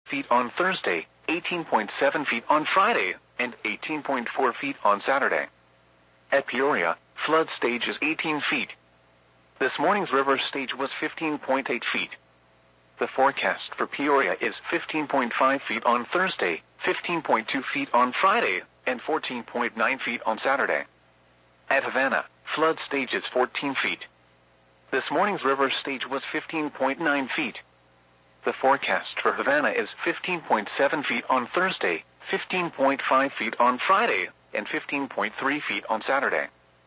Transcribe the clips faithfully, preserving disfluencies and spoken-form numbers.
feet on Thursday, eighteen point seven feet on Friday, and eighteen point four feet on Saturday. At Peoria, flood stage is eighteen feet. This morning's river stage was fifteen point eight feet. The forecast for Peoria is fifteen point five feet on Thursday, fifteen point two feet on Friday, and fourteen point nine feet on Saturday. At Havana, flood stage is fourteen feet. This morning's river stage was fifteen point nine feet. The forecast for Havana is fifteen point seven feet on Thursday, fifteen point five feet on Friday, and fifteen point three feet on Saturday.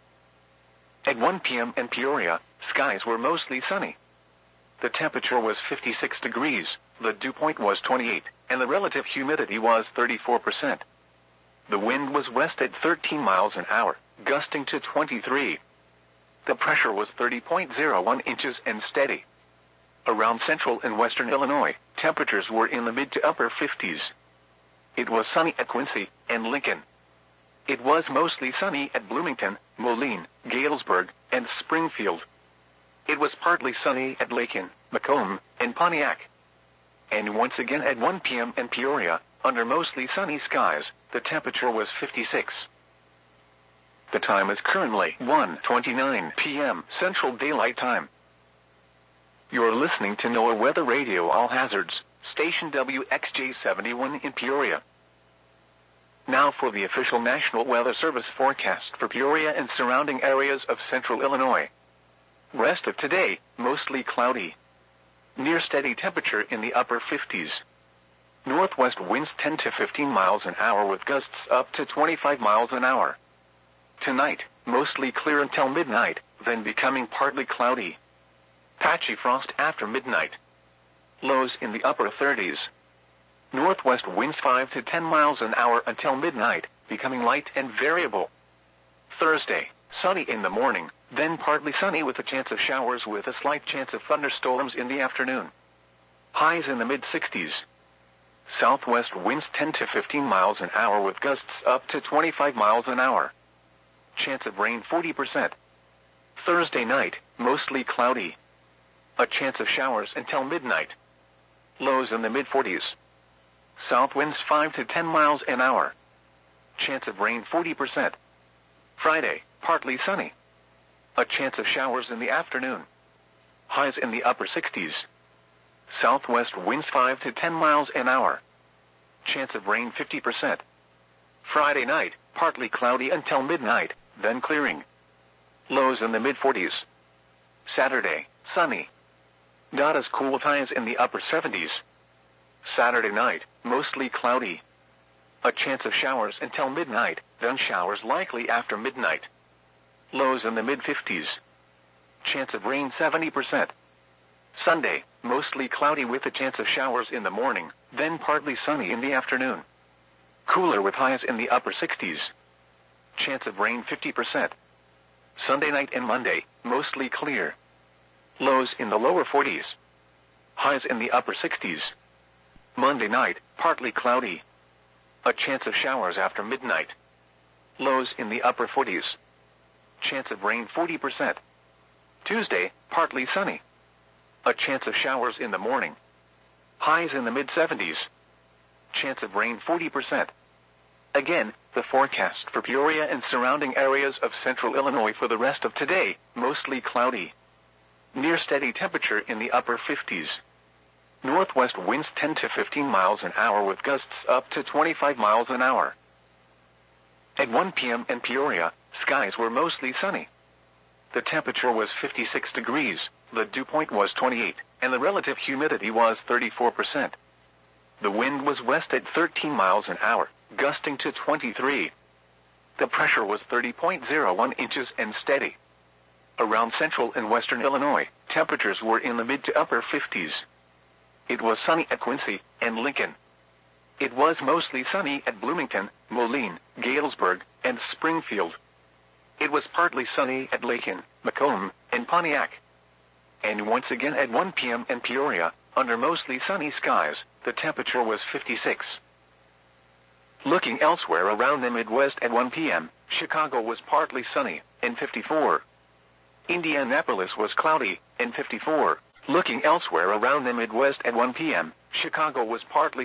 At one p m in Peoria, skies were mostly sunny. The temperature was fifty-six degrees, the dew point was twenty-eight, and the relative humidity was thirty-four percent. The wind was west at thirteen miles an hour, gusting to twenty-three. The pressure was thirty point zero one inches and steady. Around central and western Illinois, temperatures were in the mid to upper fifties. It was sunny at Quincy and Lincoln. It was mostly sunny at Bloomington, Moline, Galesburg, and Springfield. It was partly sunny at Lakin, Macomb, and Pontiac. And once again at one p m in Peoria, under mostly sunny skies, the temperature was fifty-six. The time is currently one twenty-nine p m Central Daylight Time. You're listening to NOAA Weather Radio All Hazards, station W X J seventy-one in Peoria. Now for the official National Weather Service forecast for Peoria and surrounding areas of central Illinois. Rest of today, mostly cloudy. Near steady temperature in the upper fifties. Northwest winds ten to fifteen miles an hour with gusts up to twenty-five miles an hour. Tonight, mostly clear until midnight, then becoming partly cloudy. Patchy frost after midnight. Lows in the upper thirties. Northwest winds five to ten miles an hour until midnight, becoming light and variable. Thursday, sunny in the morning, then partly sunny with a chance of showers with a slight chance of thunderstorms in the afternoon. Highs in the mid-sixties. Southwest winds ten to fifteen miles an hour with gusts up to twenty-five miles an hour. Chance of rain forty percent. Thursday night, mostly cloudy. A chance of showers until midnight. Lows in the mid-forties. South winds five to ten miles an hour. Chance of rain forty percent. Friday, partly sunny. A chance of showers in the afternoon. Highs in the upper sixties. Southwest winds five to ten miles an hour. Chance of rain fifty percent. Friday night, partly cloudy until midnight, then clearing. Lows in the mid-forties. Saturday, sunny. Not as cool with highs in the upper seventies. Saturday night, mostly cloudy. A chance of showers until midnight, then showers likely after midnight. Lows in the mid-fifties. Chance of rain seventy percent. Sunday, mostly cloudy with a chance of showers in the morning, then partly sunny in the afternoon. Cooler with highs in the upper sixties. Chance of rain fifty percent. Sunday night and Monday, mostly clear. Lows in the lower forties. Highs in the upper sixties. Monday night, partly cloudy. A chance of showers after midnight. Lows in the upper forties. Chance of rain forty percent. Tuesday, partly sunny. A chance of showers in the morning. Highs in the mid-seventies. Chance of rain forty percent. Again, the forecast for Peoria and surrounding areas of central Illinois for the rest of today, mostly cloudy. Near steady temperature in the upper fifties. Northwest winds ten to fifteen miles an hour with gusts up to twenty-five miles an hour. At one p m in Peoria, skies were mostly sunny. The temperature was fifty-six degrees, the dew point was twenty-eight, and the relative humidity was thirty-four percent. The wind was west at thirteen miles an hour, gusting to twenty-three. The pressure was thirty point zero one inches and steady. Around central and western Illinois, temperatures were in the mid to upper fifties. It was sunny at Quincy and Lincoln. It was mostly sunny at Bloomington, Moline, Galesburg, and Springfield. It was partly sunny at Lakin, Macomb, and Pontiac. And once again at one p m in Peoria, under mostly sunny skies, the temperature was fifty-six. Looking elsewhere around the Midwest at one p m, Chicago was partly sunny, and fifty-four. Indianapolis was cloudy, and fifty-four. Looking elsewhere around the Midwest at one p m, Chicago was partly